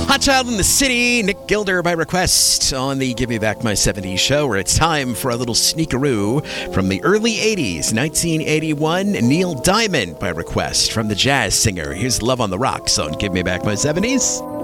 Hot Child in the City, Nick Gilder by request on the Give Me Back My 70s show, where it's time for a little sneakeroo from the early 80s, 1981, Neil Diamond by request from the jazz singer. Here's Love on the Rocks on Give Me Back My 70s.